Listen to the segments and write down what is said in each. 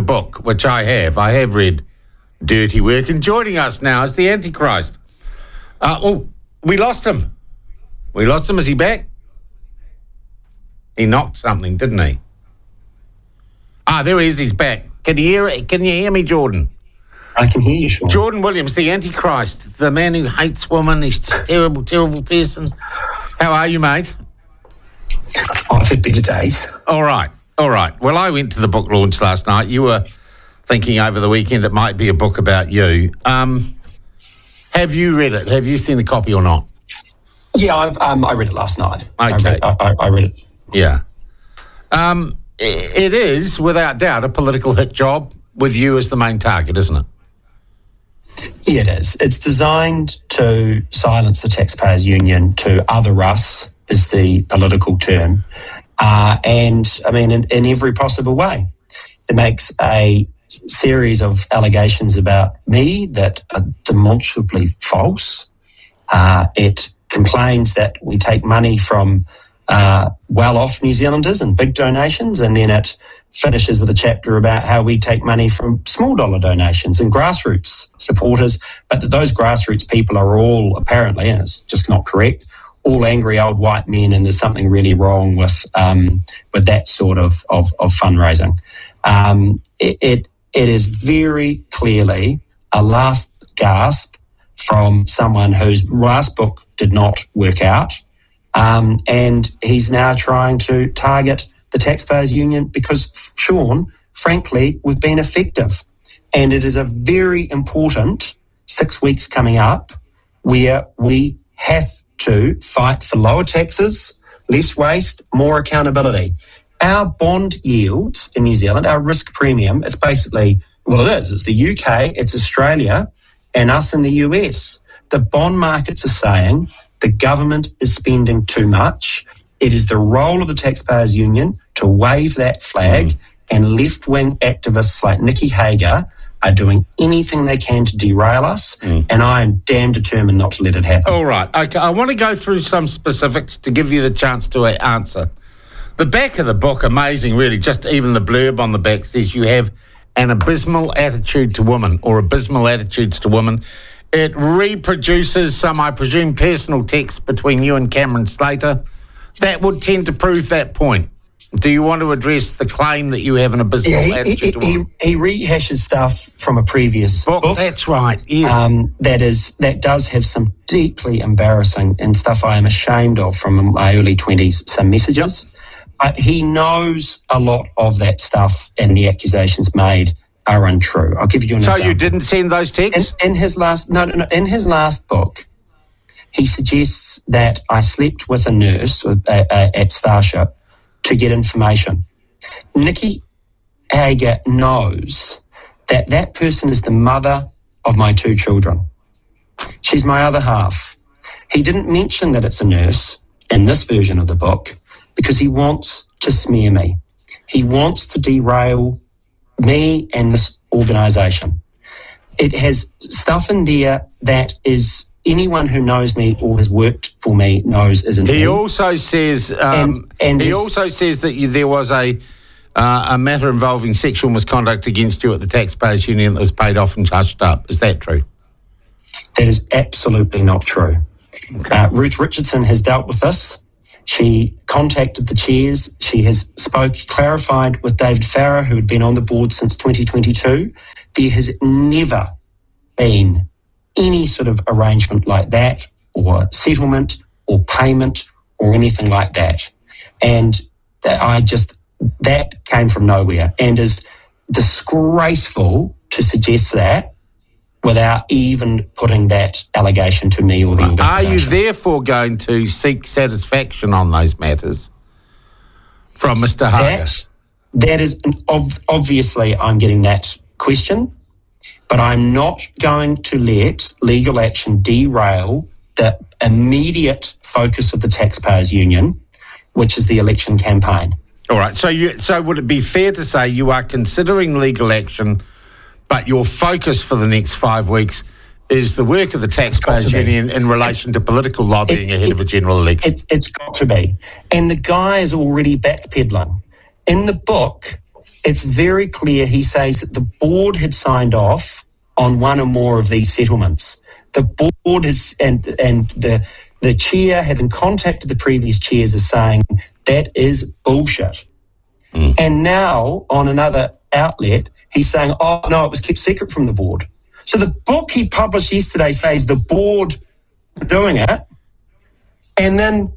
book, which I have read Dirty Work, and joining us now is the Antichrist. We lost him. Is he back? He knocked something, didn't he? There he is. He's back. Can you hear me, Jordan? I can hear you, Sean. Jordan Williams, the Antichrist, the man who hates women. He's a terrible, terrible person. How are you, mate? I've had better days. All right. Well, I went to the book launch last night. You were thinking over the weekend it might be a book about you. Have you read it? Have you seen a copy or not? Yeah, I read it last night. Okay. I read it. Yeah. It is, without doubt, a political hit job with you as the main target, isn't it? Yeah, it is. It's designed to silence the Taxpayers Union, to other us is the political term. And, I mean, in every possible way. It makes a series of allegations about me that are demonstrably false. It complains that we take money from well-off New Zealanders and big donations, and then it finishes with a chapter about how we take money from small dollar donations and grassroots supporters, but that those grassroots people are all apparently, and it's just not correct, all angry old white men, and there's something really wrong with that sort of fundraising. It is very clearly a last gasp from someone whose last book did not work out, and he's now trying to target the Taxpayers Union because, Sean, frankly, we've been effective. And it is a very important 6 weeks coming up where we have to fight for lower taxes, less waste, more accountability. Our bond yields in New Zealand, our risk premium, it's basically, well, it is. It's the UK, it's Australia, and us in the US. The bond markets are saying the government is spending too much. It is the role of the Taxpayers Union to wave that flag, and left-wing activists like Nikki Hager are doing anything they can to derail us, and I am damn determined not to let it happen. All right. Okay. I want to go through some specifics to give you the chance to answer. The back of the book, amazing, really, just even the blurb on the back says you have an abysmal attitude to women, or abysmal attitudes to women. It reproduces some, I presume, personal text between you and Cameron Slater. That would tend to prove that point. Do you want to address the claim that you have an abysmal attitude to women? He rehashes stuff from a previous book. That's right, yes. That does have some deeply embarrassing and stuff I am ashamed of from my early 20s, some messages. Yep. But he knows a lot of that stuff, and the accusations made are untrue. I'll give you an example. So you didn't send those texts? In his last book, he suggests that I slept with a nurse at Starship to get information. Nikki Hager knows that that person is the mother of my 2 children. She's my other half. He didn't mention that it's a nurse in this version of the book because he wants to smear me. He wants to derail me and this organisation. It has stuff in there that is anyone who knows me or has worked for me knows isn't. He also says, that there was a matter involving sexual misconduct against you at the Taxpayers Union that was paid off and hushed up. Is that true? That is absolutely not true. Okay. Ruth Richardson has dealt with this. She contacted the chairs. She has clarified with David Farrer, who had been on the board since 2022. There has never been any sort of arrangement like that, or settlement, or payment, or anything like that. And that came from nowhere, and is disgraceful to suggest that without even putting that allegation to me or the organisation. Are you therefore going to seek satisfaction on those matters from Mr. Hager? That is, obviously I'm getting that question, but I'm not going to let legal action derail the immediate focus of the Taxpayers Union, which is the election campaign. All right, so would it be fair to say you are considering legal action, but your focus for the next 5 weeks is the work of the Taxpayers Union in relation to political lobbying ahead of a general election? It's got to be. And the guy is already backpedaling. In the book, it's very clear he says that the board had signed off on one or more of these settlements. The board is, and the chair, having contacted the previous chairs, is saying that is bullshit. And now on another outlet, he's saying, oh, no, it was kept secret from the board. So the book he published yesterday says the board doing it, and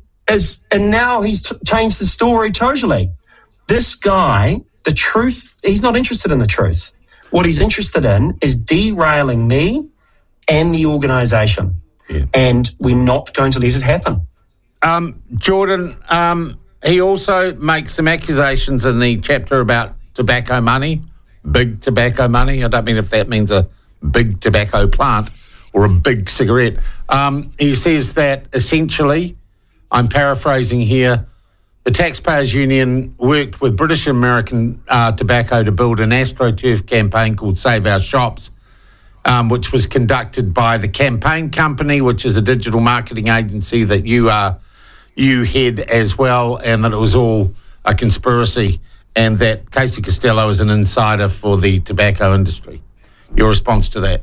now he's changed the story totally. This guy, the truth, he's not interested in the truth. What he's interested in is derailing me and the organisation, and we're not going to let it happen. Jordan, he also makes some accusations in the chapter about tobacco money, big tobacco money. I don't mean if that means a big tobacco plant or a big cigarette. He says that essentially, I'm paraphrasing here, the Taxpayers Union worked with British American Tobacco to build an AstroTurf campaign called Save Our Shops, which was conducted by the Campaign Company, which is a digital marketing agency that you head as well, and that it was all a conspiracy, and that Casey Costello is an insider for the tobacco industry. Your response to that?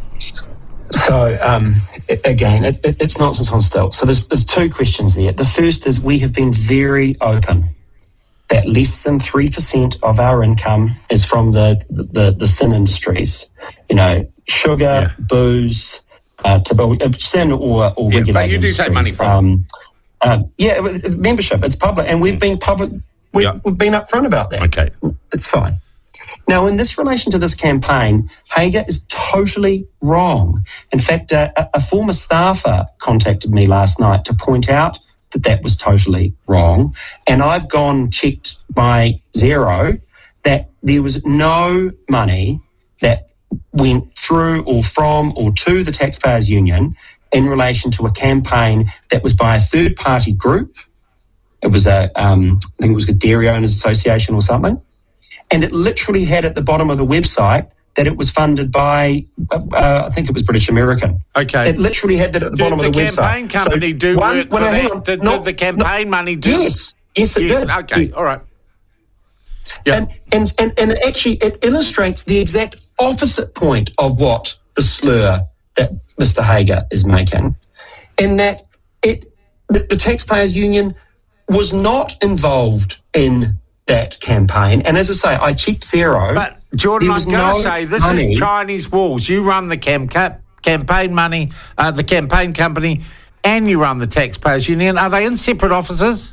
So, again, it's nonsense on stilts. So there's two questions there. The first is we have been very open that less than 3% of our income is from the sin industries. You know, sugar, booze, tobacco, sin or regulated but you do industries. take money from membership. It's public, and we've been public. We've been upfront about that. Okay, it's fine. Now, in this relation to this campaign, Hager is totally wrong. In fact, a former staffer contacted me last night to point out that was totally wrong. And I've checked by Xero that there was no money that went through or from or to the Taxpayers Union in relation to a campaign that was by a third-party group. It was I think it was a Dairy Owners Association or something. And it literally had at the bottom of the website that it was funded by, I think it was British American. Okay. It literally had that at the bottom of the website. Did the campaign company work for that? Did the campaign money do? Yes, it did. Okay, yes. All right. Yeah. And it illustrates the exact opposite point of what the slur that Mr. Hager is making, in that the Taxpayers Union was not involved in that campaign. And as I say, I checked Xero. But Jordan, I'm going to say this is Chinese walls. You run the campaign money, the campaign company, and you run the Taxpayers Union. Are they in separate offices?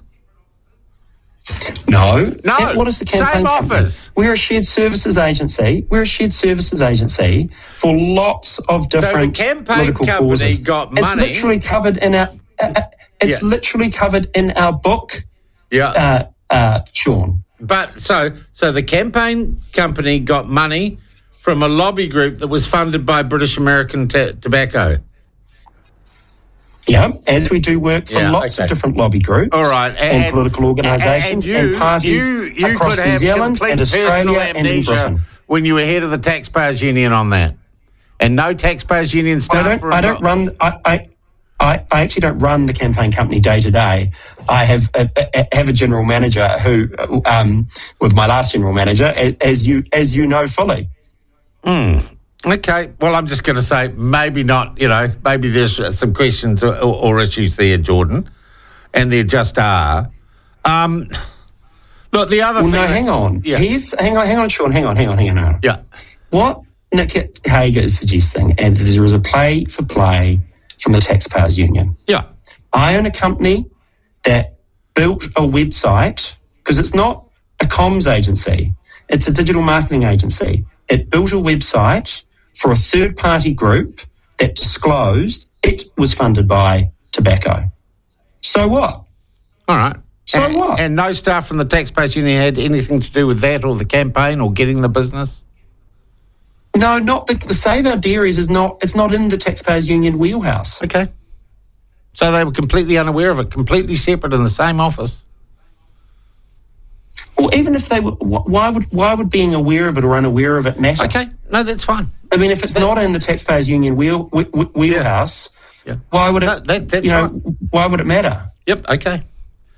No. What is the campaign same company? office. We're a shared services agency. For lots of different political causes. Got money. It's literally covered in our. Literally covered in our book. Yeah. Sean. But so the campaign company got money from a lobby group that was funded by British American Tobacco. Yeah, as we do work for lots of different lobby groups, all right, and political organisations and parties across New Zealand and Australia and in Britain. When you were head of the Taxpayers Union on that, and no Taxpayers Union staff. I actually don't run the campaign company day to day. I have a general manager who, with my last general manager, as you know fully. Okay. Well, I'm just going to say maybe not. Maybe there's some questions or issues there, Jordan, and there just are. Look, the other thing. No, hang on. Yeah. Hang on, Sean. Hang on. Yeah. What Nick Hager is suggesting, and there is a play for play from the Taxpayers Union. Yeah. I own a company that built a website, because it's not a comms agency, it's a digital marketing agency. It built a website for a third-party group that disclosed it was funded by tobacco. So what? All right. What? And no staff from the Taxpayers Union had anything to do with that or the campaign or getting the business? No, not the Save Our Dairies it's not in the Taxpayers Union wheelhouse. Okay. So they were completely unaware of it, completely separate in the same office. Well, even if they were, why would being aware of it or unaware of it matter? Okay, no, that's fine. I mean, if it's not in the Taxpayers Union wheelhouse, why would it? No, that's fine. Why would it matter? Yep. Okay.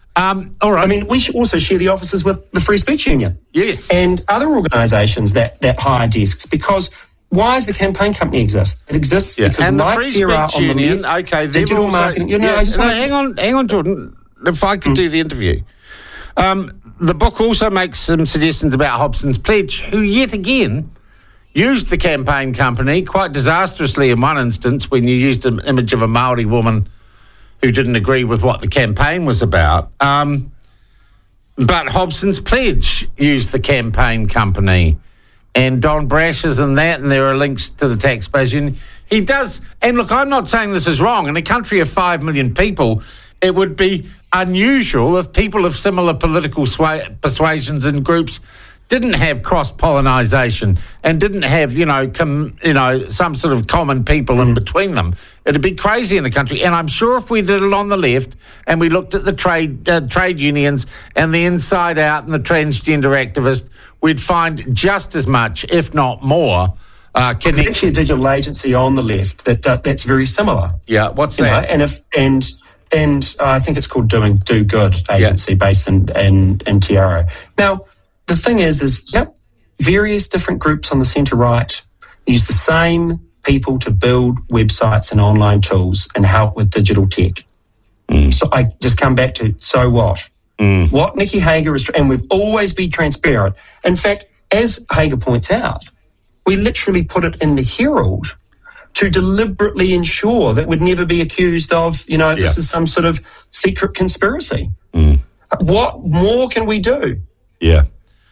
All right. I mean, we should also share the offices with the Free Speech Union. Yes. And other organisations that hire desks, because why does the campaign company exist? It exists because and the like Free there are Speech on the Union, left, okay, digital marketing. hang on, Jordan. If I could do the interview. The book also makes some suggestions about Hobson's Pledge, who yet again used the campaign company quite disastrously in one instance when you used an image of a Māori woman who didn't agree with what the campaign was about. But Hobson's Pledge used the campaign company, and Don Brash is in that, and there are links to the Taxpayers Union. He does, and look, I'm not saying this is wrong. In a country of 5 million people, it would be unusual if people of similar political persuasions and groups didn't have cross-pollinisation and didn't have, some sort of common people in between them. It'd be crazy in a country. And I'm sure if we did it on the left and we looked at the trade unions and the Inside Out and the transgender activists, we'd find just as much, if not more, connection. There's actually a digital agency on the left that's very similar. Yeah, what's that? And I think it's called Do Good agency based in Te Aro. Now, the thing is, various different groups on the centre-right use the same people to build websites and online tools and help with digital tech. So I just come back to, so what? What Nikki Hager is, and we've always been transparent. In fact, as Hager points out, we literally put it in the Herald to deliberately ensure that we'd never be accused of, this is some sort of secret conspiracy. What more can we do? Yeah.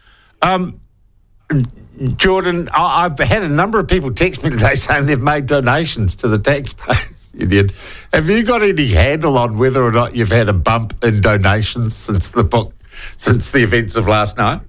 Jordan, I've had a number of people text me today saying they've made donations to the Taxpayers Union. Have you got any handle on whether or not you've had a bump in donations since the events of last night?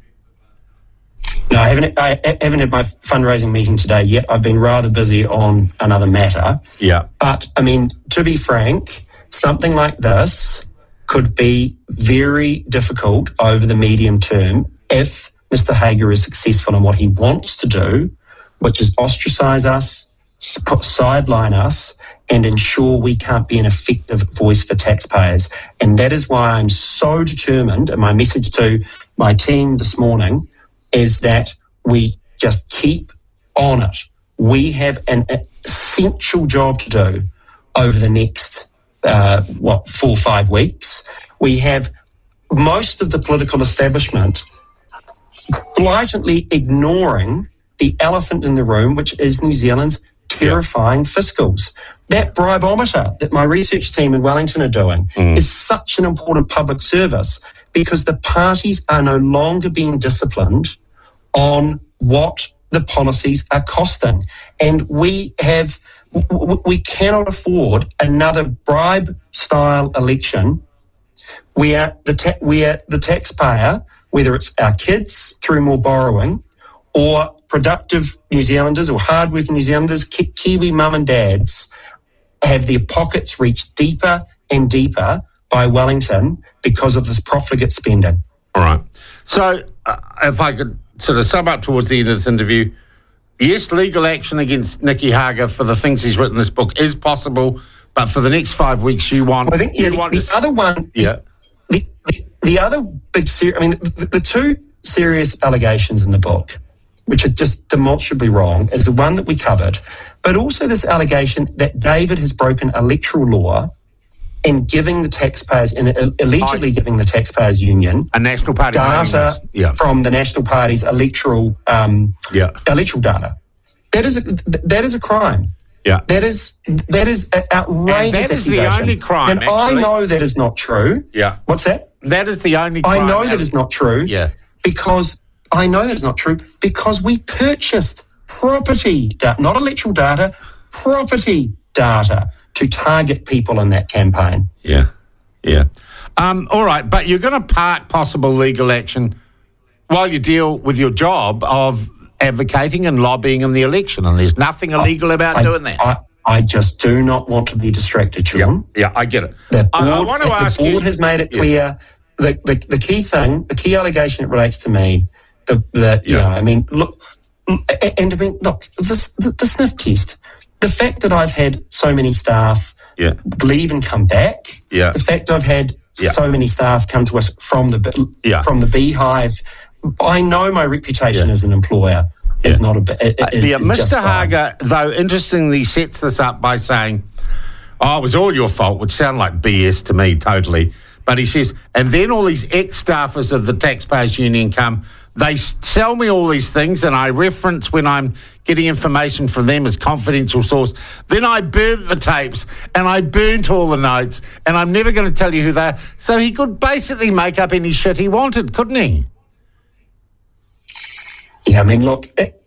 No, I haven't had my fundraising meeting today yet. I've been rather busy on another matter. Yeah. But, I mean, to be frank, something like this could be very difficult over the medium term if Mr. Hager is successful in what he wants to do, which is ostracise us, sideline us, and ensure we can't be an effective voice for taxpayers. And that is why I'm so determined, and my message to my team this morning is that we just keep on it. We have an essential job to do over the next, 4 or 5 weeks. We have most of the political establishment blatantly ignoring the elephant in the room, which is New Zealand's terrifying fiscals. That bribeometer that my research team in Wellington are doing is such an important public service because the parties are no longer being disciplined on what the policies are costing. And we cannot afford another bribe-style election where the taxpayer, whether it's our kids through more borrowing or productive New Zealanders or hardworking New Zealanders, Kiwi mum and dads, have their pockets reached deeper and deeper by Wellington because of this profligate spending. All right. So if I could sort of sum up towards the end of this interview, yes, legal action against Nikki Hager for the things he's written in this book is possible, but for the next 5 weeks you want... Well, I think the other one... Yeah. The other big... the two serious allegations in the book, which are just demonstrably wrong, is the one that we covered, but also this allegation that David has broken electoral law and giving the taxpayers, and allegedly giving the Taxpayers Union a National Party data from the National Party's electoral data. That is a crime. Yeah, that is outrageous. And that is the only crime. And actually. I know that is not true. Yeah, what's that? That is the only crime. I know that is not true. Yeah, because I know that is not true because we purchased property data, not electoral data, property data to target people in that campaign. Yeah. All right, but you're going to park possible legal action while you deal with your job of advocating and lobbying in the election, and there's nothing illegal about doing that. I just do not want to be distracted, Sean. Yeah, I get it. I want to ask you... The board has made it clear. The key thing, the key allegation that relates to me, look, the sniff test, the fact that I've had so many staff leave and come back, the fact I've had so many staff come to us from the beehive. I know my reputation as an employer is not a bit. Mr. Hager, though, interestingly sets this up by saying, it was all your fault, which sound like BS to me totally. But he says, and then all these ex-staffers of the Taxpayers Union come, they sell me all these things, and I reference when I'm getting information from them as confidential source. Then I burnt the tapes, and I burnt all the notes, and I'm never going to tell you who they are. So he could basically make up any shit he wanted, couldn't he? Yeah, I mean, look,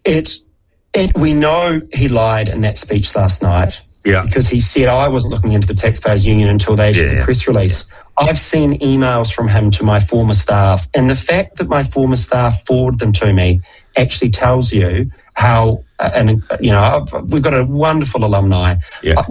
we know he lied in that speech last night. Yeah. Because he said, I wasn't looking into the Taxpayers Union until they issued the press release. I've seen emails from him to my former staff, and the fact that my former staff forwarded them to me actually tells you how, we've got a wonderful alumni. Yeah.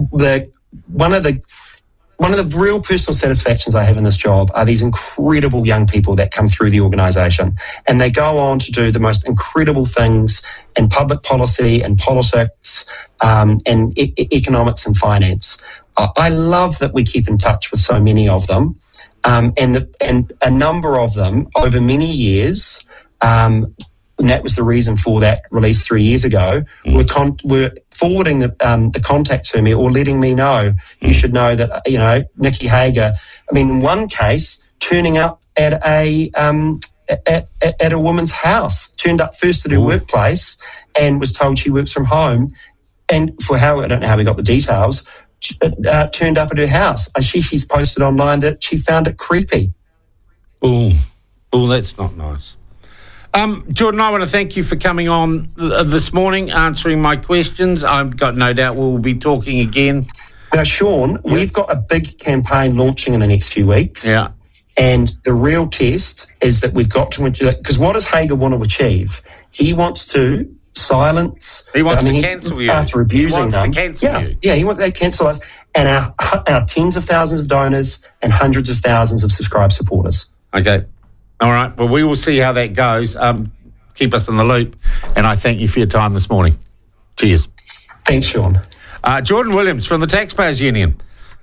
One of the real personal satisfactions I have in this job are these incredible young people that come through the organisation, and they go on to do the most incredible things in public policy and politics and economics and finance. I love that we keep in touch with so many of them, and a number of them over many years, and that was the reason for that release 3 years ago, were forwarding the contact to me or letting me know, you should know that, Nikki Hager, I mean, in one case, turning up at a woman's house, turned up first at her workplace and was told she works from home, and I don't know how we got the details, turned up at her house. She's posted online that she found it creepy. Oh, that's not nice. Jordan, I want to thank you for coming on this morning, answering my questions. I've got no doubt we'll be talking again. Now, Sean, we've got a big campaign launching in the next few weeks. Yeah. And the real test is that we've got to, because what does Hager want to achieve? He wants to silence. He wants to cancel you. After abusing them. He wants to cancel you. Yeah, he wants to cancel us and our tens of thousands of donors and hundreds of thousands of subscribed supporters. Okay. All right. Well, we will see how that goes. Keep us in the loop. And I thank you for your time this morning. Cheers. Thanks, Sean. Jordan Williams from the Taxpayers Union.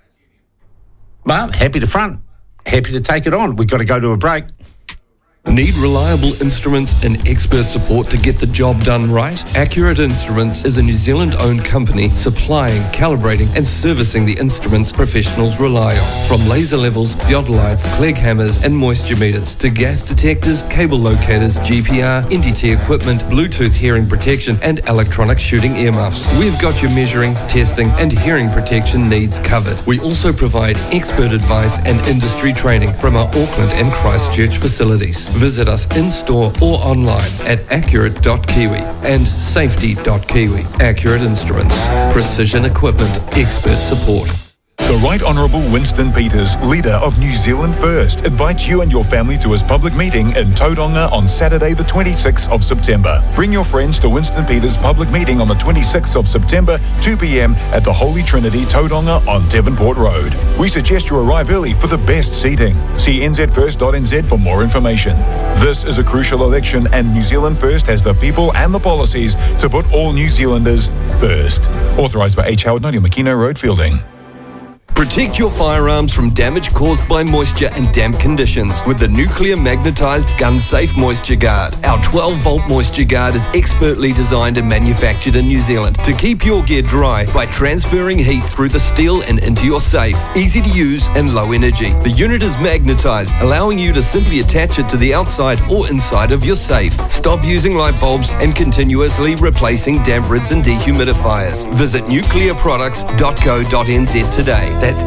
Well, happy to front. Happy to take it on. We've got to go to a break. Need reliable instruments and expert support to get the job done right? Accurate Instruments is a New Zealand-owned company supplying, calibrating and servicing the instruments professionals rely on. From laser levels, theodolites, Clegg hammers and moisture meters to gas detectors, cable locators, GPR, NDT equipment, Bluetooth hearing protection and electronic shooting earmuffs. We've got your measuring, testing and hearing protection needs covered. We also provide expert advice and industry training from our Auckland and Christchurch facilities. Visit us in-store or online at accurate.kiwi and safety.kiwi. Accurate Instruments. Precision equipment. Expert support. The Right Honourable Winston Peters, leader of New Zealand First, invites you and your family to his public meeting in Tauranga on Saturday the 26th of September. Bring your friends to Winston Peters' public meeting on the 26th of September, 2 p.m. at the Holy Trinity, Tauranga on Devonport Road. We suggest you arrive early for the best seating. See nzfirst.nz for more information. This is a crucial election and New Zealand First has the people and the policies to put all New Zealanders first. Authorised by H. Howard, 90 Makino Road, Fielding. Protect your firearms from damage caused by moisture and damp conditions with the Nuclear Magnetized Gun Safe Moisture Guard. Our 12-volt Moisture Guard is expertly designed and manufactured in New Zealand to keep your gear dry by transferring heat through the steel and into your safe. Easy to use and low energy. The unit is magnetized, allowing you to simply attach it to the outside or inside of your safe. Stop using light bulbs and continuously replacing damp rids and dehumidifiers. Visit nuclearproducts.co.nz today. That's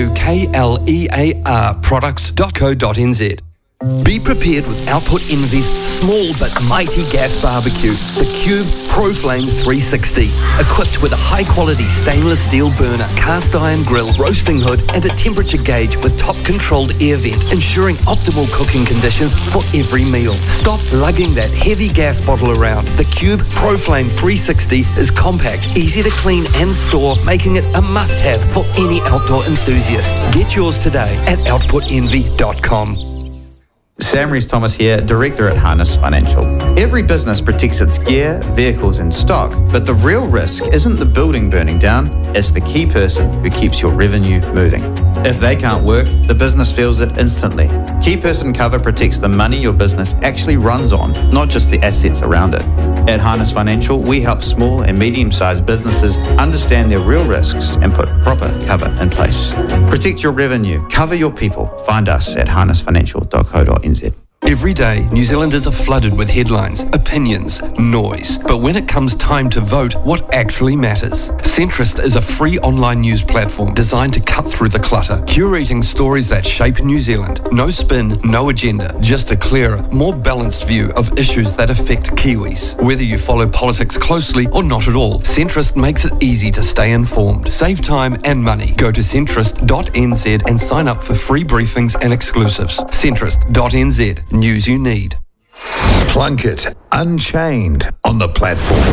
NUKLEAR products.co.nz. Be prepared with Output Envy's small but mighty gas barbecue, the Cube ProFlame 360. Equipped with a high-quality stainless steel burner, cast iron grill, roasting hood, and a temperature gauge with top-controlled air vent, ensuring optimal cooking conditions for every meal. Stop lugging that heavy gas bottle around. The Cube ProFlame 360 is compact, easy to clean and store, making it a must-have for any outdoor enthusiast. Get yours today at outputenvy.com. Sam Rees-Thomas here, Director at Harness Financial. Every business protects its gear, vehicles and stock, but the real risk isn't the building burning down, it's the key person who keeps your revenue moving. If they can't work, the business feels it instantly. Key person cover protects the money your business actually runs on, not just the assets around it. At Harness Financial, we help small and medium-sized businesses understand their real risks and put proper cover in place. Protect your revenue, cover your people. Find us at harnessfinancial.co.nz. Every day, New Zealanders are flooded with headlines, opinions, noise. But when it comes time to vote, what actually matters? Centrist is a free online news platform designed to cut through the clutter, curating stories that shape New Zealand. No spin, no agenda, just a clearer, more balanced view of issues that affect Kiwis. Whether you follow politics closely or not at all, Centrist makes it easy to stay informed. Save time and money. Go to centrist.nz and sign up for free briefings and exclusives. Centrist.nz. News you need. Plunkett Unchained on the platform.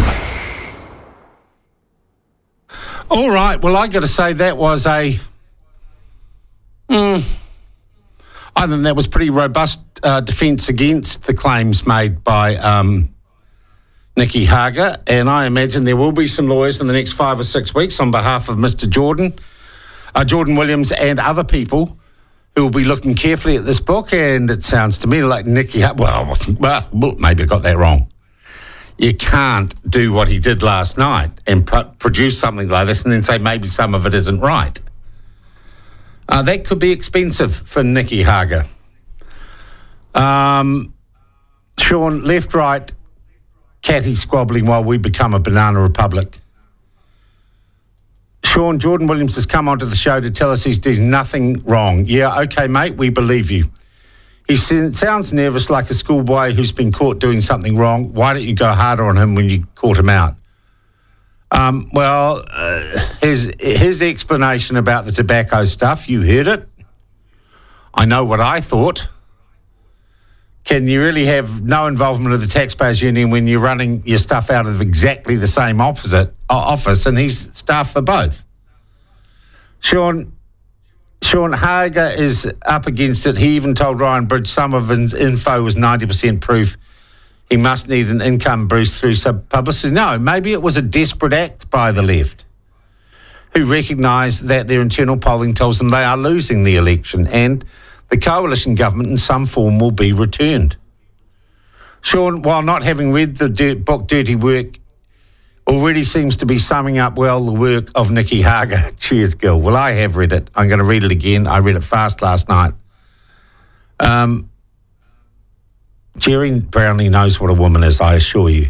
All right. Well, I got to say that was I think that was pretty robust defence against the claims made by Nikki Hager, and I imagine there will be some lawyers in the next 5 or 6 weeks on behalf of Mr. Jordan Williams and other people who will be looking carefully at this book. And it sounds to me like Nikki, well, maybe I got that wrong. You can't do what he did last night and produce something like this and then say maybe some of it isn't right. That could be expensive for Nikki Hager. Sean, left, right, catty squabbling while we become a banana republic. Sean, Jordan Williams has come onto the show to tell us there's nothing wrong. Yeah, okay, mate, we believe you. He sounds nervous like a schoolboy who's been caught doing something wrong. Why don't you go harder on him when you caught him out? His explanation about the tobacco stuff, you heard it. I know what I thought. Can you really have no involvement of the Taxpayers Union when you're running your stuff out of exactly the same office and he's staff for both? Sean Hager is up against it. He even told Ryan Bridge some of his info was 90% proof. He must need an income boost through publicity. No, maybe it was a desperate act by the left who recognised that their internal polling tells them they are losing the election and the coalition government in some form will be returned. Sean, while not having read the book Dirty Work, already seems to be summing up well the work of Nikki Hager. Cheers, Gil. Well, I have read it. I'm going to read it again. I read it fast last night. Jerry Brownlee knows what a woman is, I assure you.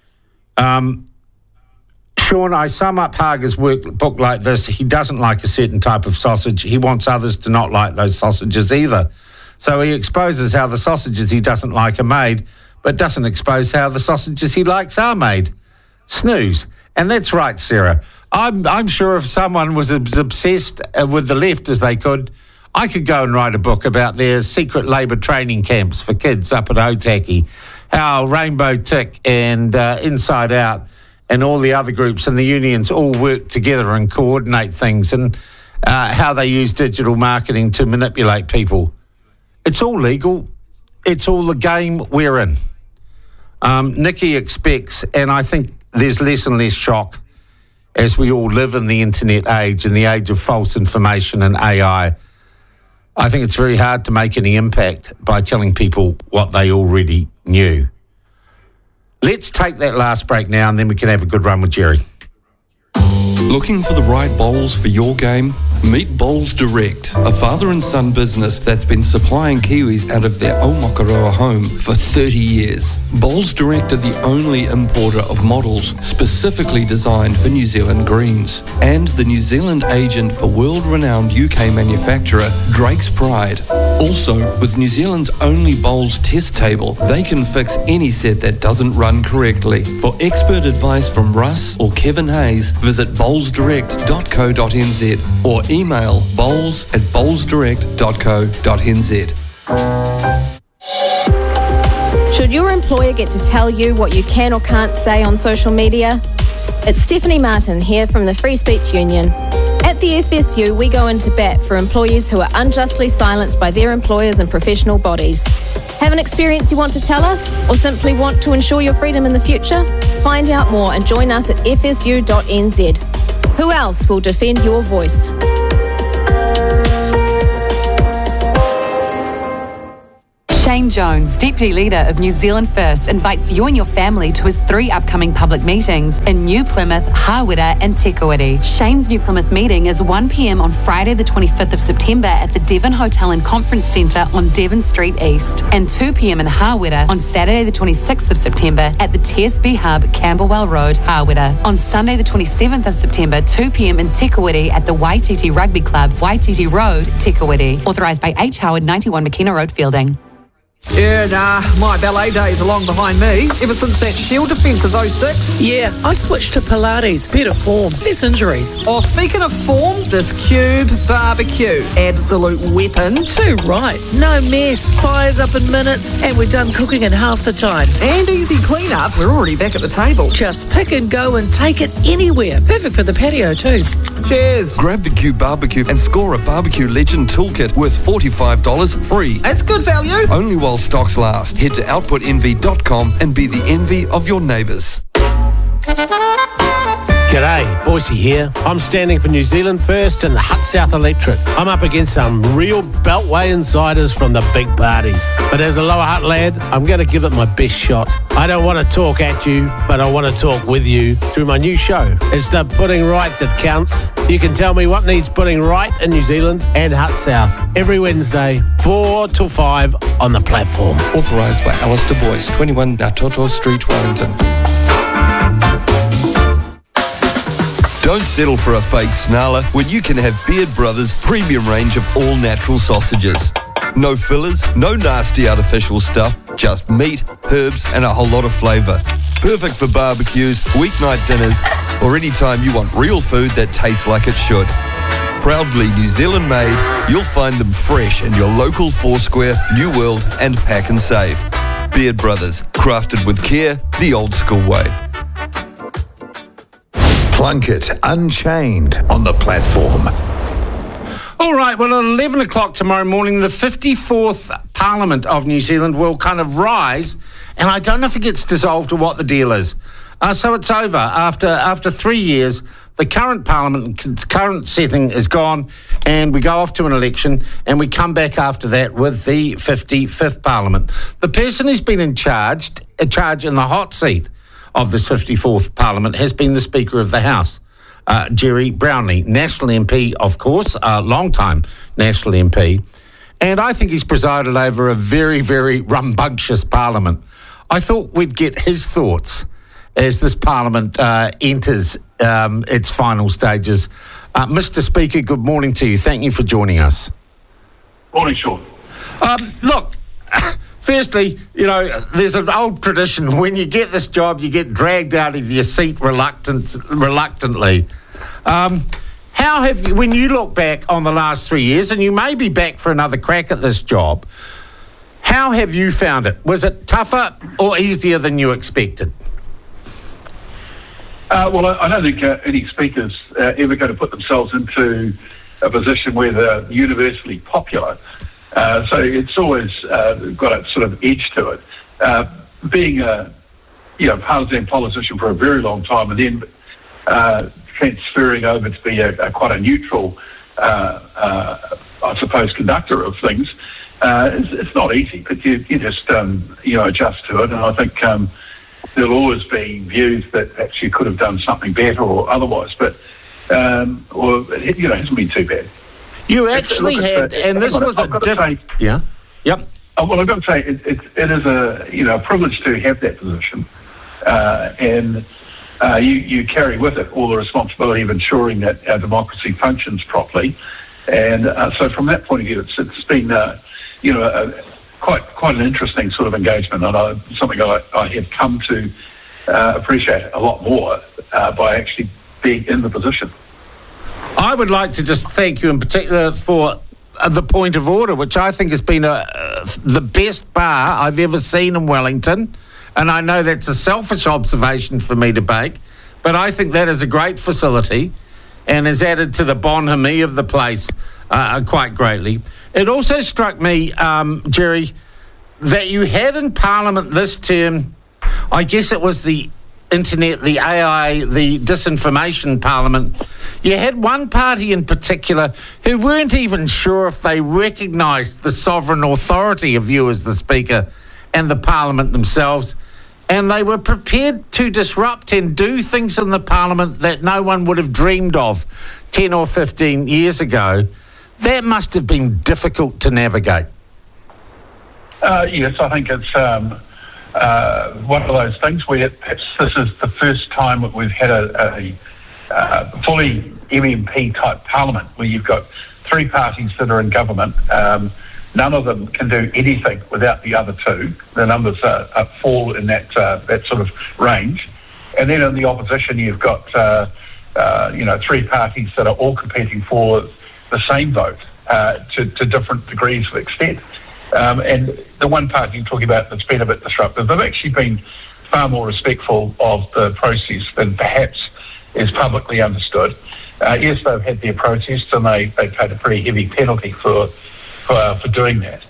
Sean, I sum up Hager's book like this. He doesn't like a certain type of sausage. He wants others to not like those sausages either. So he exposes how the sausages he doesn't like are made, but doesn't expose how the sausages he likes are made. Snooze. And that's right, Sarah. I'm sure if someone was as obsessed with the left as they could, I could go and write a book about their secret Labour training camps for kids up at Otaki, how Rainbow Tick and Inside Out and all the other groups and the unions all work together and coordinate things, and how they use digital marketing to manipulate people. It's all legal. It's all the game we're in. Nikki expects, and I think there's less and less shock as we all live in the internet age and the age of false information and AI. I think it's very hard to make any impact by telling people what they already knew. Let's take that last break now and then we can have a good run with Jerry. Looking for the right bowls for your game? Meet Bowls Direct, a father and son business that's been supplying Kiwis out of their Aomakaroa home for 30 years. Bowls Direct are the only importer of models specifically designed for New Zealand greens, and the New Zealand agent for world-renowned UK manufacturer Drake's Pride. Also, with New Zealand's only bowls test table, they can fix any set that doesn't run correctly. For expert advice from Russ or Kevin Hayes, visit bowlsdirect.co.nz or email bowls@bowlsdirect.co.nz. Should your employer get to tell you what you can or can't say on social media? It's Stephanie Martin here from the Free Speech Union. At the FSU, we go into bat for employees who are unjustly silenced by their employers and professional bodies. Have an experience you want to tell us, or simply want to ensure your freedom in the future? Find out more and join us at fsu.nz. Who else will defend your voice? Shane Jones, Deputy Leader of New Zealand First, invites you and your family to his 3 upcoming public meetings in New Plymouth, Hawera and Te Kuiti. Shane's New Plymouth meeting is 1 p.m. on Friday the 25th of September at the Devon Hotel and Conference Centre on Devon Street East, and 2 p.m. in Hawera on Saturday the 26th of September at the TSB Hub, Camberwell Road, Hawera. On Sunday the 27th of September, 2 p.m. in Te Kuiti at the Waititi Rugby Club, Waititi Road, Te Kuiti. Authorised by H. Howard, 91 McKenna Road, Fielding. Yeah, nah, my ballet days are long behind me. Ever since that Shield defence of 06. Yeah, I switched to Pilates. Better form, less injuries. Oh, speaking of form, this Cube barbecue. Absolute weapon. Too right. No mess. Fires up in minutes, and we're done cooking in half the time. And easy clean-up. We're already back at the table. Just pick and go and take it anywhere. Perfect for the patio too. Cheers. Grab the Cube Barbecue and score a Barbecue Legend Toolkit worth $45 free. That's good value. Only while stocks last. Head to outputenvy.com and be the envy of your neighbours. G'day, Boise here. I'm standing for New Zealand First and the Hutt South Electorate. I'm up against some real Beltway insiders from the big parties. But as a Lower Hutt lad, I'm going to give it my best shot. I don't want to talk at you, but I want to talk with you through my new show. It's the Putting Right that counts. You can tell me what needs putting right in New Zealand and Hutt South every Wednesday, 4 till 5 on the platform. Authorised by Alistair Boyce, 21 Natoto Street, Wellington. Don't settle for a fake snarler when you can have Beard Brothers' premium range of all-natural sausages. No fillers, no nasty artificial stuff, just meat, herbs and a whole lot of flavour. Perfect for barbecues, weeknight dinners, or any time you want real food that tastes like it should. Proudly New Zealand made, you'll find them fresh in your local Foursquare, New World and Pack and Save. Beard Brothers, crafted with care, the old school way. Plunkett Unchained on the platform. All right, well, at 11 o'clock tomorrow morning, the 54th Parliament of New Zealand will kind of rise, and I don't know if it gets dissolved or what the deal is. So it's over. After 3 years, the current Parliament, current setting is gone, and we go off to an election, and we come back after that with the 55th Parliament. The person who's been in charge in the hot seat of this 54th Parliament has been the Speaker of the House, Jerry Brownlee, National MP, of course, long-time National MP. And I think he's presided over a very, very rambunctious Parliament. I thought we'd get his thoughts as this Parliament enters its final stages. Mr. Speaker, good morning to you. Thank you for joining us. Morning, Sean. Look, firstly, you know, there's an old tradition. When you get this job, you get dragged out of your seat reluctantly. How have you, when you look back on the last 3 years, and you may be back for another crack at this job, how have you found it? Was it tougher or easier than you expected? Well, I don't think any speakers ever going to put themselves into a position where they're universally popular. So it's always got a sort of edge to it. Being a partisan politician for a very long time, and then transferring over to be quite a neutral, I suppose, conductor of things, it's not easy. But you just adjust to it, and I think there'll always be views that perhaps you could have done something better or otherwise. But it hasn't been too bad. You actually had, and this was a different. Yeah. Yep. Well, I've got to say, it is a privilege to have that position, and you carry with it all the responsibility of ensuring that our democracy functions properly, and so from that point of view, it's been quite an interesting sort of engagement, and something I have come to appreciate a lot more by actually being in the position. I would like to just thank you in particular for the point of order, which I think has been the best bar I've ever seen in Wellington. And I know that's a selfish observation for me to make, but I think that is a great facility and has added to the bonhomie of the place quite greatly. It also struck me, Jerry, that you had in Parliament this term, I guess it was the internet, the AI, the disinformation Parliament. You had one party in particular who weren't even sure if they recognised the sovereign authority of you as the Speaker and the Parliament themselves, and they were prepared to disrupt and do things in the Parliament that no one would have dreamed of 10 or 15 years ago. That must have been difficult to navigate. Yes, I think it's one of those things where perhaps this is the first time that we've had a fully MMP type Parliament where you've got three parties that are in government. None of them can do anything without the other two. The numbers fall in that sort of range. And then in the opposition, you've got three parties that are all competing for the same vote to different degrees of extent. And the one party you're talking about that's been a bit disruptive, they've actually been far more respectful of the process than perhaps is publicly understood. Yes, they've had their protests and they paid a pretty heavy penalty for doing that.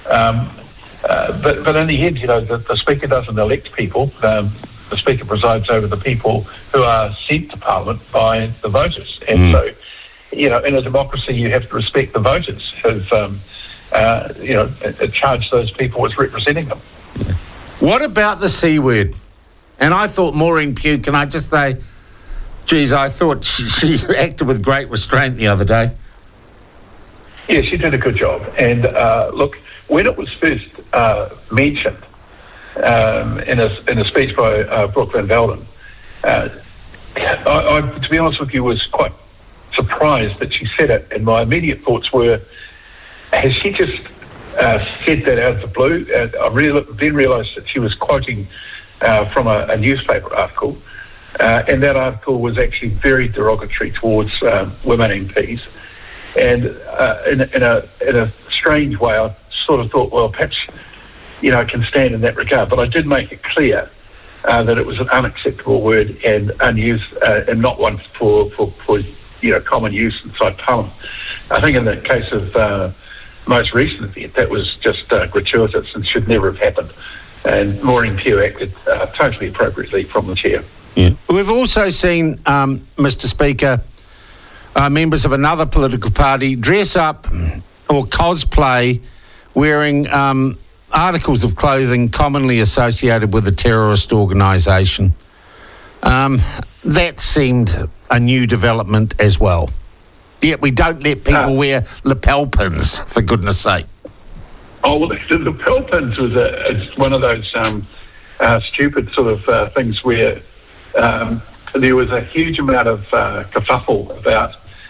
But in the end, the Speaker doesn't elect people. The Speaker presides over the people who are sent to Parliament by the voters. And so, in a democracy, you have to respect the voters who've charge those people with representing them. What about the C word? And I thought Maureen Pugh, can I just say, geez, I thought she acted with great restraint the other day. Yeah, she did a good job. And look, when it was first mentioned in a speech by Brooke Van Velden, I, to be honest with you, was quite surprised that she said it. And my immediate thoughts were, has she just said that out of the blue? I then realised that she was quoting from a newspaper article, and that article was actually very derogatory towards women MPs. And in a strange way, I sort of thought, well, perhaps it can stand in that regard. But I did make it clear that it was an unacceptable word and unused, and not one for common use inside Parliament. I think in the case of most recent event, that was just gratuitous and should never have happened. And Maureen Pugh acted totally appropriately from the chair. Yeah. We've also seen, Mr. Speaker, members of another political party dress up or cosplay wearing articles of clothing commonly associated with a terrorist organisation. That seemed a new development as well. Yet we don't let people wear lapel pins, for goodness sake. Oh, well, the lapel pins was one of those stupid sort of things where there was a huge amount of kerfuffle about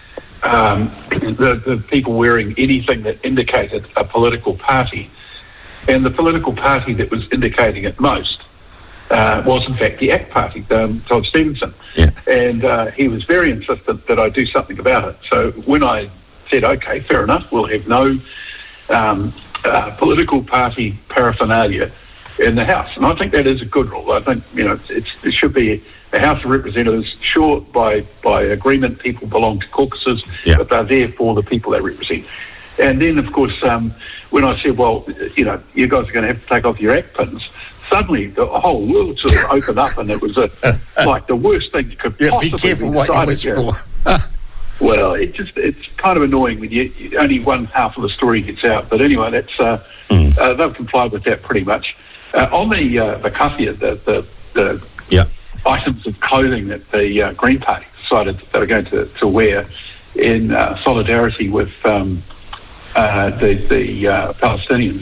the people wearing anything that indicated a political party. And the political party that was indicating it most was, in fact, the ACT Party, Todd Stevenson. Yeah. And he was very insistent that I do something about it. So when I said, OK, fair enough, we'll have no political party paraphernalia in the House. And I think that is a good rule. I think, it should be a House of Representatives. Sure, by agreement, people belong to caucuses, but they're there for the people they represent. And then, of course, when I said, well, you guys are going to have to take off your ACT pins, suddenly the whole world sort of opened up, and it was like the worst thing you could possibly be careful what you wish for. Well, it's kind of annoying when only one half of the story gets out. But anyway, that's they've complied with that pretty much. On the kafia, the items of clothing that the Green Party decided that are going to wear in solidarity with the Palestinians.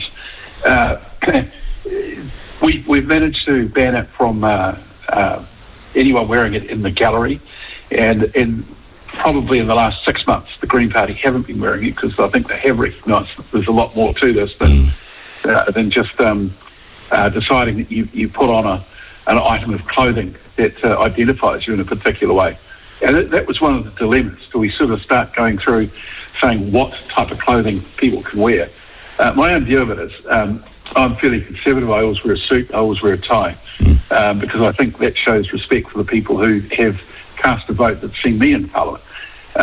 We've managed to ban it from anyone wearing it in the gallery, and probably in the last 6 months, the Green Party haven't been wearing it because I think they have recognised that there's a lot more to this than just deciding that you put on an item of clothing that identifies you in a particular way. And that was one of the dilemmas. Do we sort of start going through saying what type of clothing people can wear? My own view of it is I'm fairly conservative. I always wear a suit. I always wear a tie because I think that shows respect for the people who have cast a vote that's seen me in Parliament.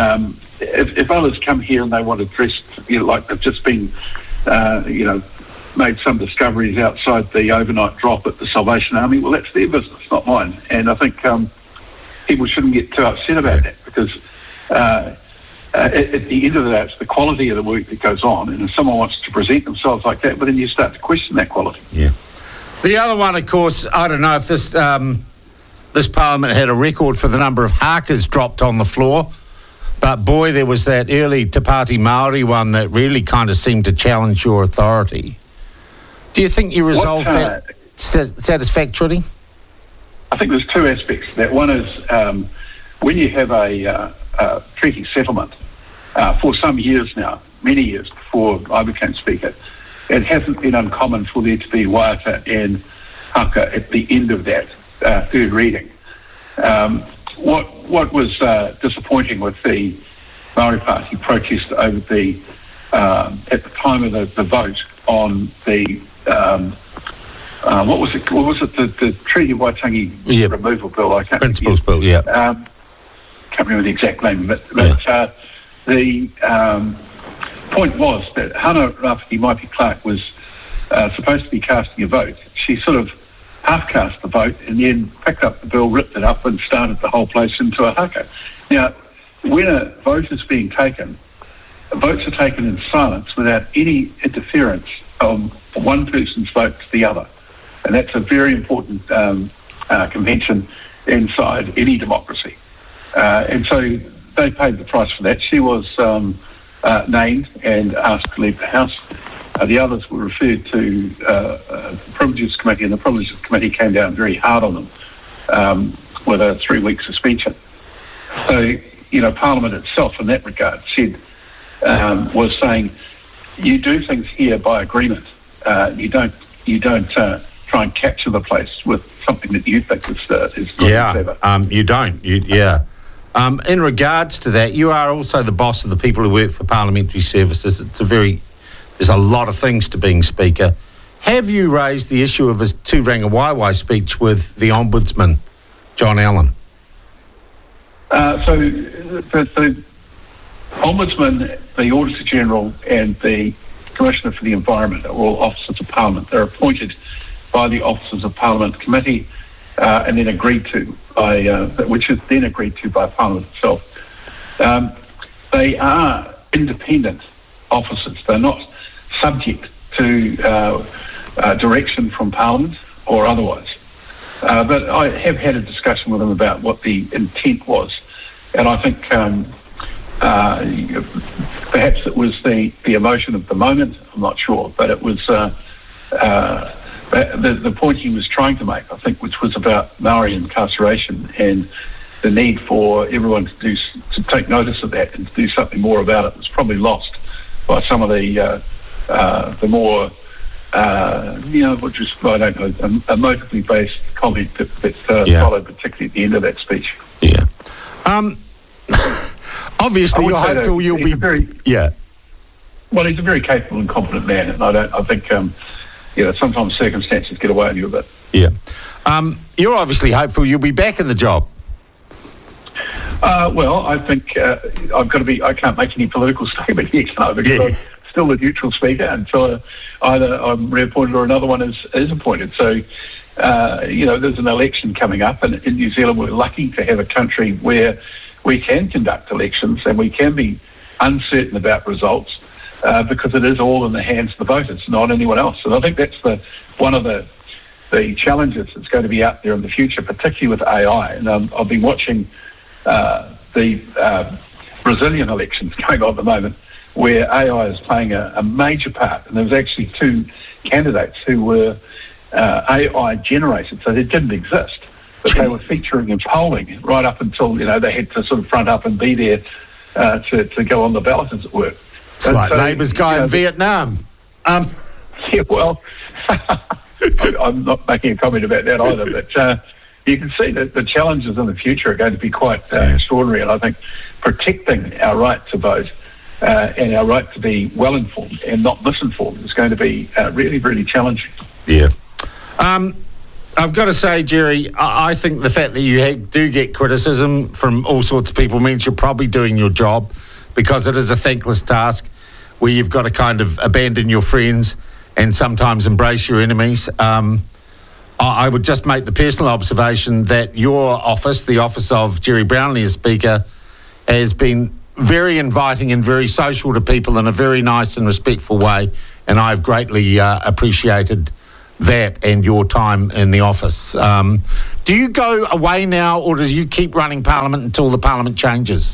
If others come here and they want to dress like they've just been, made some discoveries outside the overnight drop at the Salvation Army. Well, that's their business, not mine. And I think people shouldn't get too upset about that, because at the end of the day, it's the quality of the work that goes on. And if someone wants to present themselves like that, well, then you start to question that quality. Yeah. The other one, of course, I don't know if this this Parliament had a record for the number of hakas dropped on the floor, but boy, there was that early Te Pāti Māori one that really kind of seemed to challenge your authority. Do you think you resolved that satisfactorily? I think there's two aspects to that. One is when you have a treaty settlement for some years now, many years before I became Speaker, it hasn't been uncommon for there to be waiata and haka at the end of that third reading. What was disappointing with the Māori Party protest over the at the time of the vote on the what was it? The Treaty of Waitangi removal bill? I can't. Principles bill. Yeah. Can't remember the exact name of it, but the point was that Hana Rafiki Maipi Clark was supposed to be casting a vote. She sort of half-cast the vote and then picked up the bill, ripped it up and started the whole place into a haka. Now, when a vote is being taken, votes are taken in silence without any interference of one person's vote to the other. And that's a very important convention inside any democracy. And so they paid the price for that. She was named and asked to leave the House. The others were referred to the Privileges Committee, and the Privileges Committee came down very hard on them with a 3-week suspension. So, Parliament itself in that regard said, was saying, you do things here by agreement. You don't try and capture the place with something that you think is not clever. You don't. In regards to that, you are also the boss of the people who work for parliamentary services. There's a lot of things to being Speaker. Have you raised the issue of his Tūranga Waiwai speech with the Ombudsman, John Allen? So the Ombudsman, the Auditor General and the Commissioner for the Environment are all officers of Parliament. They're appointed by the Officers of Parliament Committee and then agreed to by, which is then agreed to by Parliament itself. They are independent officers. They're not subject to direction from Parliament or otherwise. But I have had a discussion with them about what the intent was, and I think perhaps it was the emotion of the moment. I'm not sure, but it was the point he was trying to make, I think, which was about Maori incarceration and the need for everyone to take notice of that and to do something more about it, was probably lost by some of the more, which is, I don't know, emotively based comment that followed, particularly at the end of that speech. Yeah. Obviously, you're hopeful you'll be... Well, he's a very capable and competent man, and I think, sometimes circumstances get away with you a bit. Yeah. You're obviously hopeful you'll be back in the job. Well, I think I can't make any political statement here, because I'm still the neutral Speaker until either I'm reappointed or another one is appointed. So, there's an election coming up, and in New Zealand we're lucky to have a country where we can conduct elections and we can be uncertain about results because it is all in the hands of the voters, not anyone else. And I think that's one of the challenges that's going to be out there in the future, particularly with AI. And I've been watching the Brazilian elections going on at the moment, where AI is playing a major part. And there was actually 2 candidates who were AI generated, so they didn't exist, but they were featuring in polling right up until, they had to sort of front up and be there to go on the ballot, as it were. It's like Labour's guy in Vietnam. Yeah, well, I'm not making a comment about that either, but you can see that the challenges in the future are going to be quite extraordinary, and I think protecting our right to vote and our right to be well-informed and not misinformed is going to be really, really challenging. Yeah. I've got to say, Jerry, I think the fact that you do get criticism from all sorts of people means you're probably doing your job, because it is a thankless task where you've got to kind of abandon your friends and sometimes embrace your enemies. I would just make the personal observation that your office, the office of Jerry Brownlee as Speaker, has been very inviting and very social to people in a very nice and respectful way, and I've greatly appreciated that and your time in the office. Do you go away now, or do you keep running Parliament until the Parliament changes?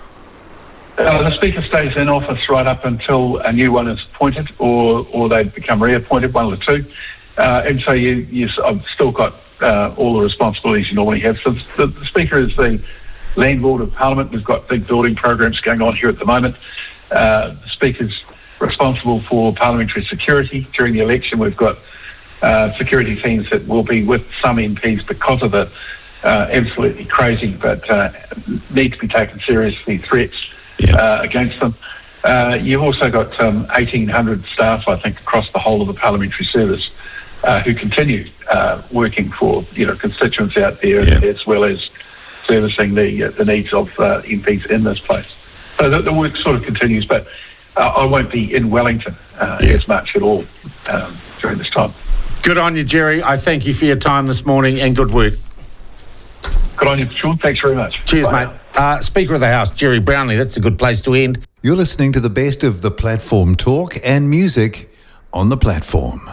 The Speaker stays in office right up until a new one is appointed, or they become reappointed, one of the two. And so I've still got all the responsibilities you normally have. So the Speaker is the landlord of Parliament. We've got big building programs going on here at the moment. The Speaker's responsible for parliamentary security. During the election, we've got security teams that will be with some MPs because of the absolutely crazy but need to be taken seriously threats against them. You've also got 1,800 staff, I think, across the whole of the parliamentary service who continue working for constituents out there, as well as servicing the needs of MPs in this place. So the work sort of continues, but I won't be in Wellington as much at all during this time. Good on you, Jerry. I thank you for your time this morning and good work. Good on you, Sean. Thanks very much. Cheers, Bye. mate. Speaker of the House, Jerry Brownlee. That's a good place to end. You're listening to the best of the platform talk and music on the platform.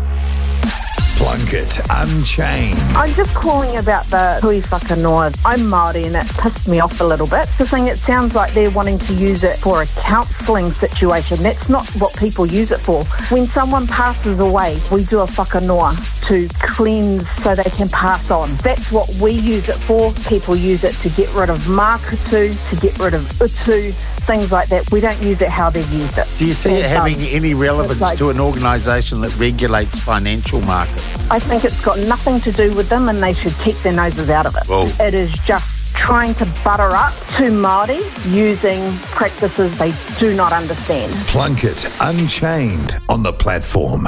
Plunkett Unchained. I'm just calling about the hui whakanoa. I'm Māori and it pissed me off a little bit. The thing, it sounds like they're wanting to use it for a counselling situation. That's not what people use it for. When someone passes away, we do a whakanoa to cleanse so they can pass on. That's what we use it for. People use it to get rid of mākutu, to get rid of utu, things like that. We don't use it how they've used it. Do you see it having any relevance to an organisation that regulates financial markets? I think it's got nothing to do with them and they should keep their noses out of it. Well, it is just trying to butter up to Māori using practices they do not understand. Plunkett Unchained on the platform.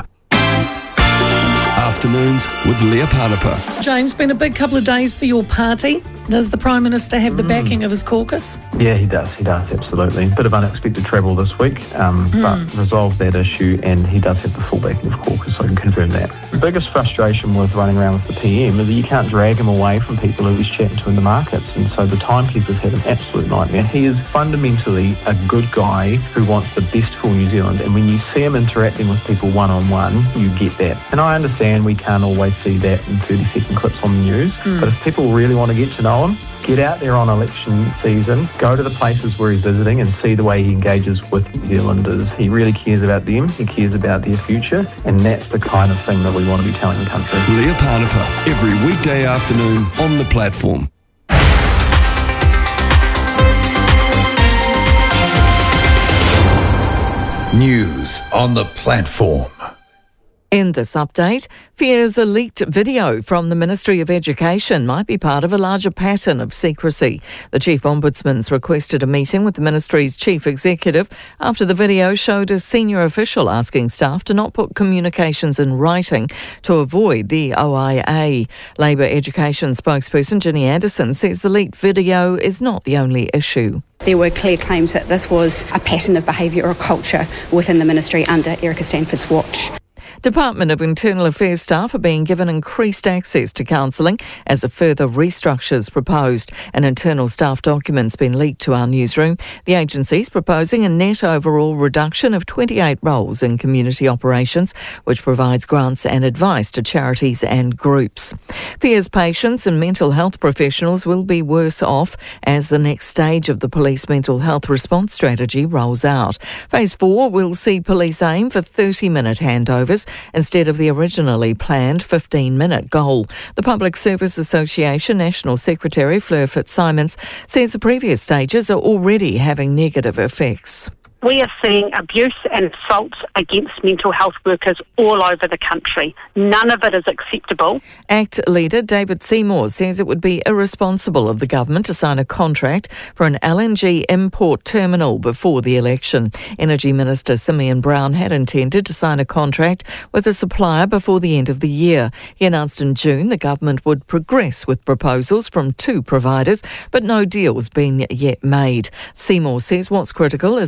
Afternoons with Leah Parnapa. James, been a big couple of days for your party. Does the Prime Minister have the backing of his caucus? Yeah, he does, absolutely. Bit of unexpected travel this week, but resolved that issue, and he does have the full backing of caucus, so I can confirm that. The biggest frustration with running around with the PM is that you can't drag him away from people who he's chatting to in the markets, and so the timekeepers had an absolute nightmare. He is fundamentally a good guy who wants the best for New Zealand, and when you see him interacting with people one-on-one, you get that. And I understand we can't always see that in 30-second clips on the news, but if people really want to get to know him, get out there on election season, go to the places where he's visiting and see the way he engages with New Zealanders. He really cares about them, he cares about their future, and that's the kind of thing that we want to be telling the country. Leah Parnapa, every weekday afternoon on the platform. News on the platform. In this update, fears a leaked video from the Ministry of Education might be part of a larger pattern of secrecy. The Chief Ombudsman's requested a meeting with the Ministry's Chief Executive after the video showed a senior official asking staff to not put communications in writing to avoid the OIA. Labour Education spokesperson Ginny Anderson says the leaked video is not the only issue. There were clear claims that this was a pattern of behaviour or culture within the ministry under Erica Stanford's watch. Department of Internal Affairs staff are being given increased access to counselling as a further restructure is proposed. An internal staff document's been leaked to our newsroom. The agency's proposing a net overall reduction of 28 roles in community operations, which provides grants and advice to charities and groups. Fears patients and mental health professionals will be worse off as the next stage of the police mental health response strategy rolls out. Phase 4 will see police aim for 30-minute handovers instead of the originally planned 15-minute goal. The Public Service Association National Secretary Fleur Fitzsimons says the previous stages are already having negative effects. We are seeing abuse and assaults against mental health workers all over the country. None of it is acceptable. ACT leader David Seymour says it would be irresponsible of the government to sign a contract for an LNG import terminal before the election. Energy Minister Simeon Brown had intended to sign a contract with a supplier before the end of the year. He announced in June the government would progress with proposals from 2 providers, but no deal's been yet made. Seymour says what's critical is the government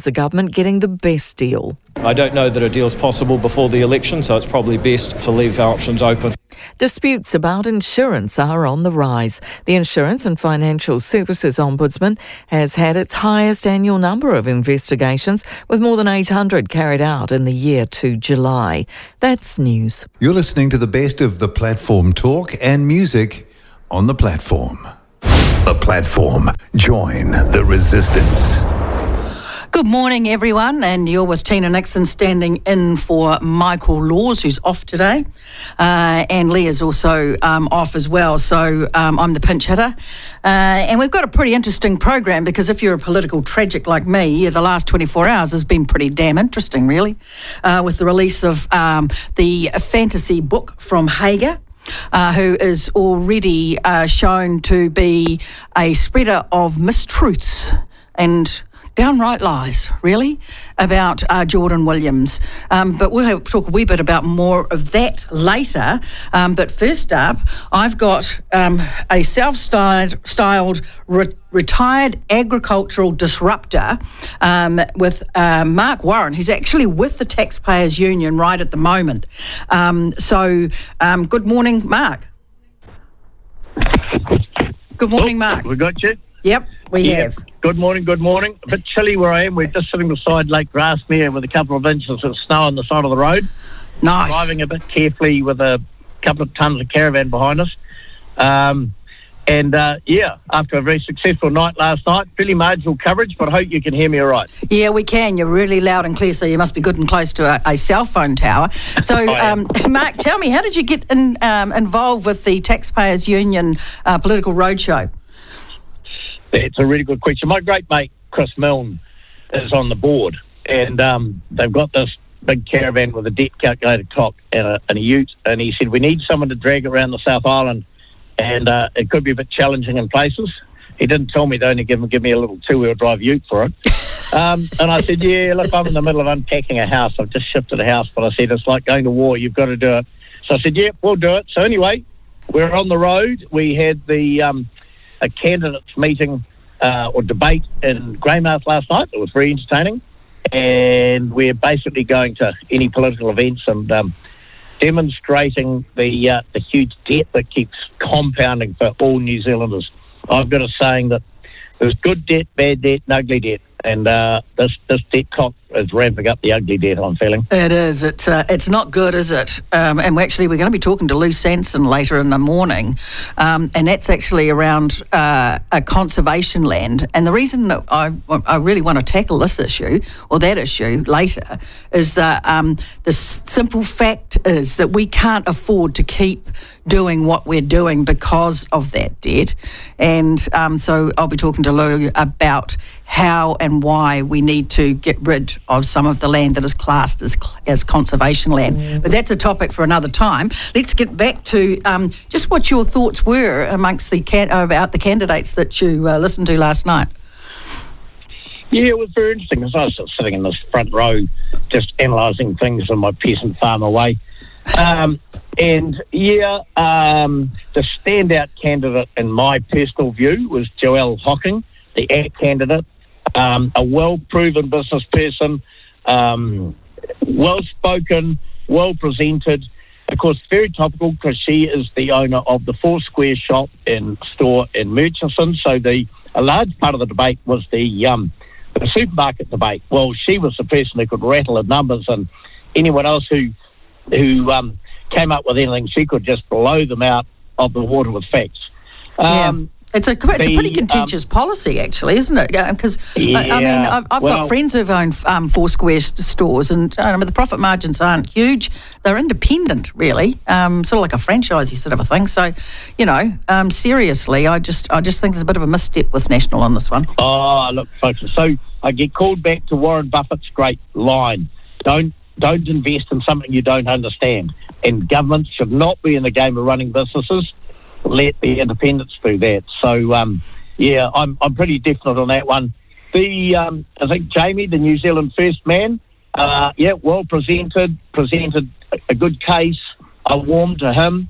government getting the best deal. I don't know that a deal's possible before the election, so it's probably best to leave our options open. Disputes about insurance are on the rise. The Insurance and Financial Services Ombudsman has had its highest annual number of investigations, with more than 800 carried out in the year to July. That's news. You're listening to the best of the Platform talk and music on the Platform. The Platform. Join the resistance. Good morning, everyone, and you're with Tina Nixon standing in for Michael Laws, who's off today, and Leah's also off as well, so I'm the pinch hitter. And we've got a pretty interesting program, because if you're a political tragic like me, the last 24 hours has been pretty damn interesting, really, with the release of the fantasy book from Hager, who is already shown to be a spreader of mistruths and downright lies, really, about Jordan Williams. But we'll talk a wee bit about more of that later. But first up, I've got a self-styled retired agricultural disruptor with Mark Warren, who's actually with the Taxpayers Union right at the moment. Good morning, Mark. Good morning, Mark. We got you? Yep, we have. Good morning, good morning. A bit chilly where I am. We're just sitting beside Lake Grasmere with a couple of inches of snow on the side of the road. Nice. Driving a bit carefully with a couple of tons of caravan behind us. After a very successful night last night, fairly marginal coverage, but I hope you can hear me all right. Yeah, we can. You're really loud and clear, so you must be good and close to a cell phone tower. So, Mark, tell me, how did you get involved with the Taxpayers Union political roadshow? It's a really good question. My great mate, Chris Milne, is on the board, and they've got this big caravan with a debt calculator top and a ute, and he said, we need someone to drag around the South Island, and it could be a bit challenging in places. He didn't tell me, though, to give me a little two-wheel drive ute for it. And I said, yeah, look, I'm in the middle of unpacking a house. I've just shifted a house, but I said, it's like going to war. You've got to do it. So I said, yeah, we'll do it. So anyway, we're on the road. We had a candidates meeting or debate in Greymouth last night. It was very entertaining, and we're basically going to any political events and demonstrating the huge debt that keeps compounding for all New Zealanders. I've got a saying that there's good debt, bad debt, and ugly debt, and this debt cock is ramping up the ugly debt, I'm feeling. It is. It's not good, is it? And we're going to be talking to Lou Sanson later in the morning, and that's actually around a conservation land. And the reason that I really want to tackle this issue, or that issue later, is that the simple fact is that we can't afford to keep doing what we're doing because of that debt. And so I'll be talking to Lou about how and why we need to get rid of some of the land that is classed as conservation land. But that's a topic for another time. Let's get back to just what your thoughts were amongst about the candidates that you listened to last night. Yeah, it was very interesting, because I was sitting in this front row just analysing things in my peasant farmer way. The standout candidate, in my personal view, was Joelle Hocking, the ACT candidate, a well-proven business person, well-spoken, well-presented. Of course, very topical, because she is the owner of the Four Square shop and store in Murchison. So a large part of the debate was the supermarket debate. Well, she was the person who could rattle the numbers, and anyone else who came up with anything, she could just blow them out of the water with facts. It's a pretty contentious policy, actually, isn't it? Because I've got friends who've owned Four Square stores, and the profit margins aren't huge. They're independent, really, sort of like a franchisee sort of a thing. So, seriously, I just think there's a bit of a misstep with National on this one. Oh, look, folks. So I get called back to Warren Buffett's great line: Don't invest in something you don't understand. And governments should not be in the game of running businesses. Let the independents do that. So, I'm pretty definite on that one. I think Jamie, the New Zealand First man, well presented a good case. I warmed to him.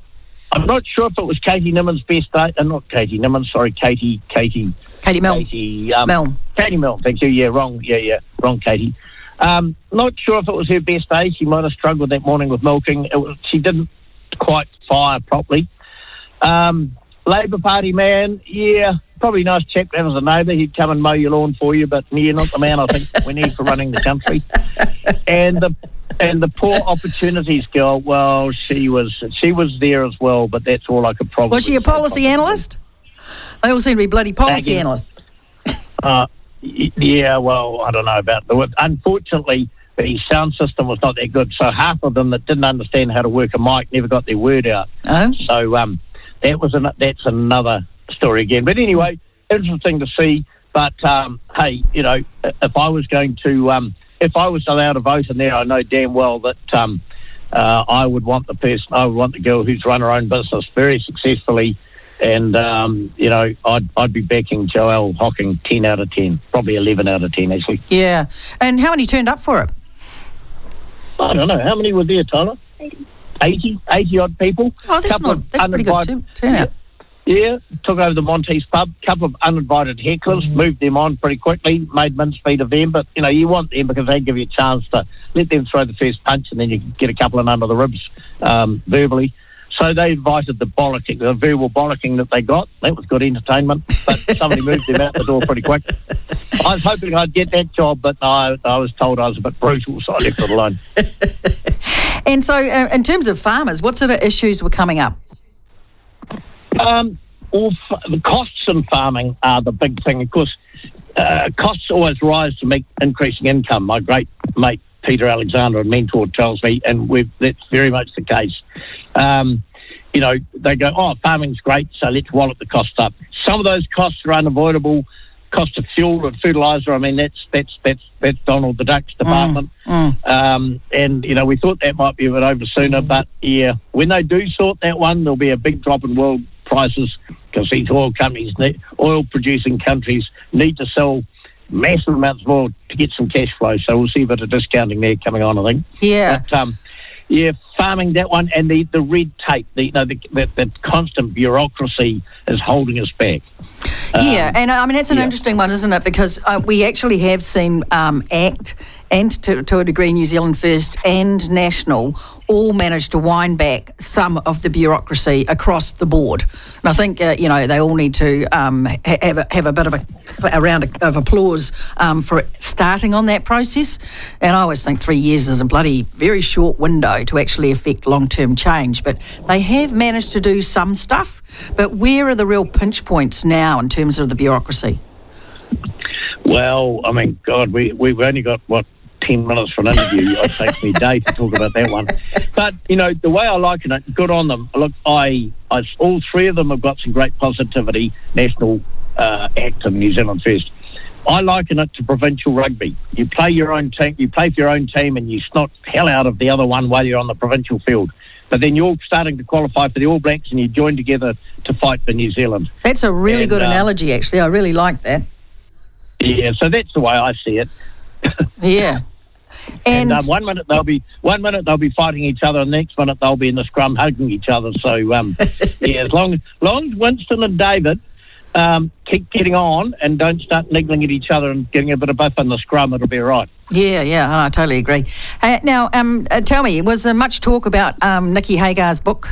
I'm not sure if it was Katie Nimmon's best day. Not Katie Nimmon, sorry, Katie Milne. Milne. Katie Milne, thank you. Yeah, wrong. Wrong, Katie. Not sure if it was her best day. She might have struggled that morning with milking. She didn't quite fire properly. Labour Party man, yeah, probably nice chap to have as a neighbour. He'd come and mow your lawn for you, but you're not the man I think we need for running the country. And the poor opportunities girl, well, she was there as well, but that's all I could probably. Was she a policy analyst? They all seem to be bloody policy analysts. Yeah, well, I don't know about the. Unfortunately, the sound system was not that good, so half of them that didn't understand how to work a mic never got their word out. Oh. So that's another story again. But anyway, interesting to see. But hey, you know, if I was allowed to vote in there, I know damn well that I would want the girl who's run her own business very successfully. And, you know, I'd be backing Joelle Hocking 10 out of 10, probably 11 out of 10, actually. Yeah. And how many turned up for it? I don't know. How many were there, Tyler? 80 odd people. Oh, that's pretty good turnout. Yeah, took over the Monty's pub. Couple of uninvited hecklers, moved them on pretty quickly, made mincemeat of them. But, you know, you want them because they give you a chance to let them throw the first punch and then you can get a couple of under the ribs verbally. So they invited the verbal bollocking that they got. That was good entertainment, but somebody moved them out the door pretty quick. I was hoping I'd get that job, but I was told I was a bit brutal, so I left it alone. And so in terms of farmers, what sort of issues were coming up? The costs in farming are the big thing. Of course, costs always rise to make increasing income. My great mate, Peter Alexander, a mentor, tells me, and that's very much the case. You know, they go, oh, farming's great, so let's wallop the cost up. Some of those costs are unavoidable. Cost of fuel and fertiliser, I mean, that's Donald the Duck's department. And, you know, we thought that might be a bit over sooner, but, yeah, when they do sort that one, there'll be a big drop in world prices because these oil-producing countries need to sell massive amounts of oil to get some cash flow. So we'll see a bit of discounting there coming on, I think. Yeah. But, yeah, farming, that one, and the red tape, the constant bureaucracy is holding us back. Yeah, and I mean, that's an interesting one, isn't it? Because we actually have seen ACT and to a degree New Zealand First and National all managed to wind back some of the bureaucracy across the board. And I think, you know, they all need to have a bit of a round of applause for starting on that process. And I always think 3 years is a bloody very short window to actually affect long-term change. But they have managed to do some stuff. But where are the real pinch points now in terms of the bureaucracy? Well, I mean, God, we've only got, 10 minutes for an interview. It takes me a day to talk about that one. But, you know, the way I liken it, good on them. Look, all three of them have got some great positivity, National, ACT and New Zealand First. I liken it to provincial rugby. You play your own team, you play for your own team and you snot hell out of the other one while you're on the provincial field. But then you're starting to qualify for the All Blacks and you join together to fight for New Zealand. That's a really good analogy, actually. I really like that. Yeah, so that's the way I see it. Yeah. And one minute they'll be fighting each other, and the next minute they'll be in the scrum hugging each other. So yeah, as long as Winston and David keep getting on and don't start niggling at each other and getting a bit of buff in the scrum, it'll be all right. Yeah, I totally agree. Now, tell me, was there much talk about Nikki Hagar's book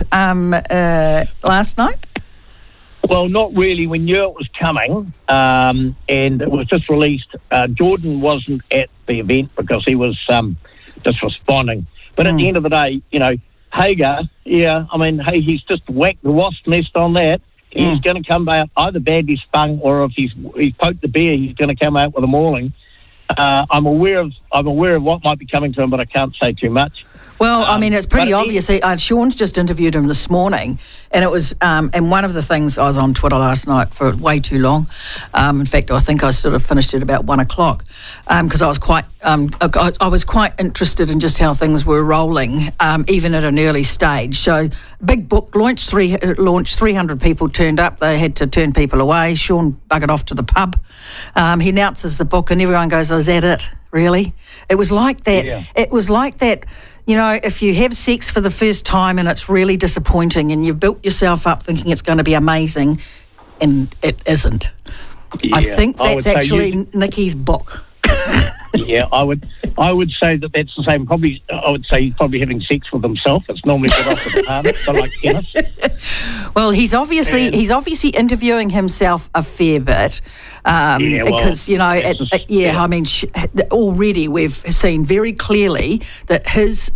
last night? Well, not really. We knew it was coming, and it was just released. Jordan wasn't at the event because he was just responding. But at the end of the day, you know, Hagar, yeah, I mean, hey, he's just whacked the wasp nest on that. He's going to come out either badly spun or if he's poked the bear, he's going to come out with a mauling. I'm aware of what might be coming to him, but I can't say too much. Well, I mean, it's pretty obvious. Sean's just interviewed him this morning, and it was, and one of the things, I was on Twitter last night for way too long. In fact, I think I sort of finished it about 1 o'clock because I was quite I was quite interested in just how things were rolling, even at an early stage. So, big book launched, 300 people turned up. They had to turn people away. Sean buggered off to the pub. He announces the book and everyone goes, oh, is that it? Really? It was like that. Yeah. It was like that, you know, if you have sex for the first time and it's really disappointing and you've built yourself up thinking it's going to be amazing and it isn't. Yeah, I think I would that's say actually Nikki's book. Yeah, I would say that that's the same. Probably, I would say he's probably having sex with himself. It's normally got off at the party, so like tennis. Well, he's obviously interviewing himself a fair bit, because you know, I mean, already we've seen very clearly that his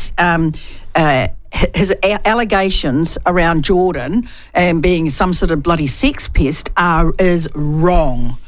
allegations around Jordan and being some sort of bloody sex pest is wrong.